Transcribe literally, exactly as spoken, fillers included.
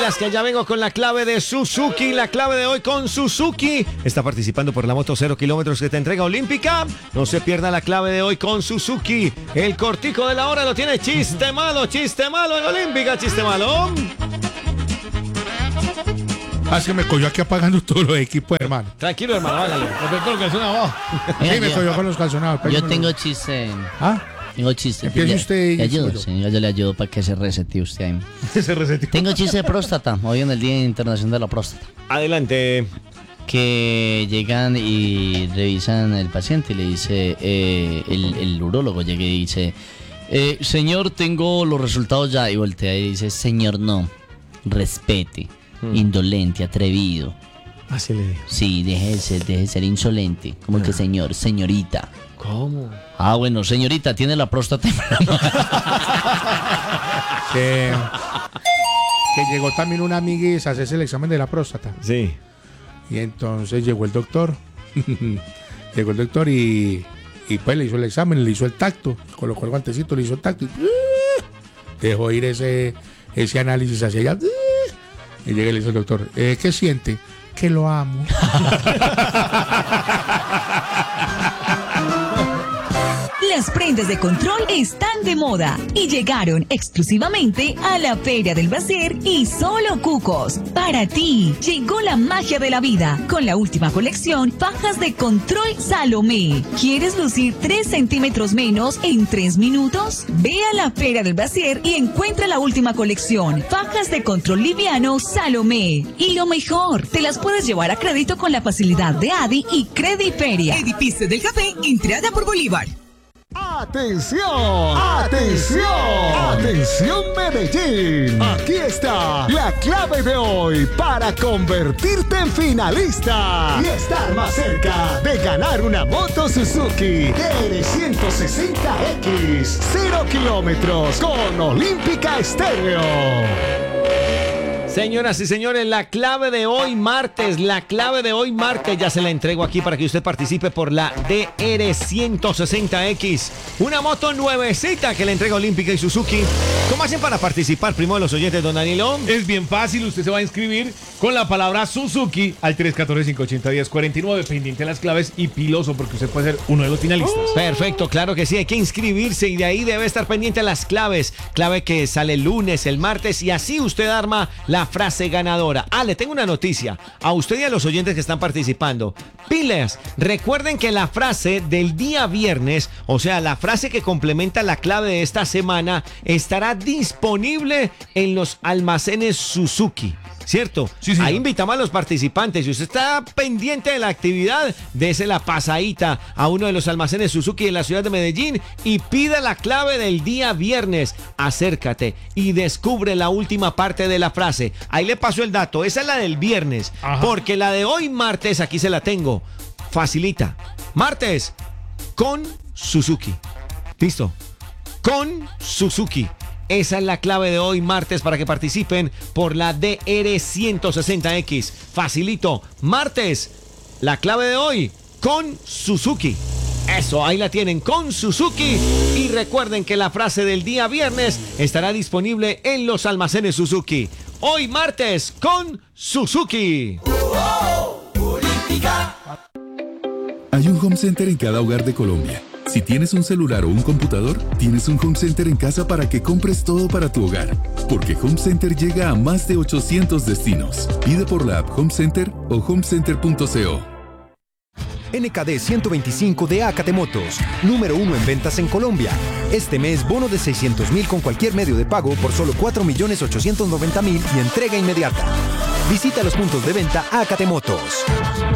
señoras, que ya vengo con la clave de Suzuki. La clave de hoy con Suzuki. Está participando por la moto cero kilómetros que te entrega Olímpica. No se pierda la clave de hoy con Suzuki. El cortico de la hora lo tiene Chiste Malo, Chiste Malo en Olímpica, Chiste Malo. Ah, que me cogió aquí apagando todos los equipos, hermano. Tranquilo, hermano, hágale. Me pegó el calzón abajo. Sí, me cogió con los calzonados. Yo tengo chiste. ¿Ah? Tengo chiste. Empiece usted y ¿Le ayudo? yo. Sí, yo le ayudo para que se resete usted ahí. Se reseteó. Tengo chiste de próstata. Hoy en el Día Internacional de la Próstata. Adelante. Que llegan y revisan al paciente y le dice, eh, el, el urólogo llega y dice, eh, señor, tengo los resultados ya. Y voltea y dice, señor, no, respete, hmm. indolente, atrevido. Así le digo. Sí, deje de ser, deje de ser insolente. Como que señor, señorita. ¿Cómo? Ah, bueno, señorita, tiene la próstata. que, que llegó también una amiguis a hacerse el examen de la próstata. Sí. Y entonces llegó el doctor. Llegó el doctor y, y pues le hizo el examen, le hizo el tacto, colocó el guantecito, le hizo el tacto y dejó ir ese, ese análisis hacia allá. Y llega y le dice el doctor, eh, ¿qué siente? Que lo amo. Las prendas de control están de moda y llegaron exclusivamente a la Feria del Bacier y Solo Cucos. Para ti, llegó la magia de la vida con la última colección Fajas de Control Salomé. ¿Quieres lucir tres centímetros menos en tres minutos? Ve a la Feria del Bacier y encuentra la última colección Fajas de Control Liviano Salomé. Y lo mejor, te las puedes llevar a crédito con la facilidad de Adi y Crediferia. Edificio del Café, entrada por Bolívar. ¡Atención! ¡Atención! ¡Atención Medellín! Aquí está la clave de hoy para convertirte en finalista y estar más cerca de ganar una moto Suzuki R ciento sesenta X cero kilómetros con Olímpica Estéreo. Señoras y señores, la clave de hoy martes, la clave de hoy martes, ya se la entrego aquí para que usted participe por la D R ciento sesenta X, una moto nuevecita que le entrega Olímpica y Suzuki. ¿Cómo hacen para participar, primo de los oyentes, don Danilo? Es bien fácil, usted se va a inscribir con la palabra Suzuki al tres uno cuatro, cinco ocho cero, uno cero cuatro nueve, pendiente de las claves y piloso, porque usted puede ser uno de los finalistas. Oh. Perfecto, claro que sí, hay que inscribirse y de ahí debe estar pendiente a las claves, clave que sale el lunes, el martes, y así usted arma la frase ganadora. Ah, le tengo una noticia a usted y a los oyentes que están participando. Pilas, recuerden que la frase del día viernes, o sea, la frase que complementa la clave de esta semana, estará disponible en los almacenes Suzuki. ¿Cierto? Sí, sí. Ahí invitamos a los participantes. Si usted está pendiente de la actividad, dese la pasadita a uno de los almacenes Suzuki de la ciudad de Medellín y pida la clave del día viernes. Acércate y descubre la última parte de la frase. Ahí le paso el dato. Esa es la del viernes. Ajá. Porque la de hoy martes, aquí se la tengo. Facilita. Martes, con Suzuki. ¿Listo? Con Suzuki. Esa es la clave de hoy martes para que participen por la D R ciento sesenta X. Facilito. Martes, la clave de hoy con Suzuki. Eso, ahí la tienen, con Suzuki. Y recuerden que la frase del día viernes estará disponible en los almacenes Suzuki. Hoy martes con Suzuki. Oh, oh, Olímpica. Hay un home center en cada hogar de Colombia. Si tienes un celular o un computador, tienes un home center en casa para que compres todo para tu hogar. Porque Home Center llega a más de ochocientos destinos. Pide por la app Home Center o home center punto co. N K D ciento veinticinco de Acate Motos, número uno en ventas en Colombia. Este mes, bono de seiscientos mil con cualquier medio de pago por solo cuatro millones ochocientos noventa mil y entrega inmediata. Visita los puntos de venta Acate Motos.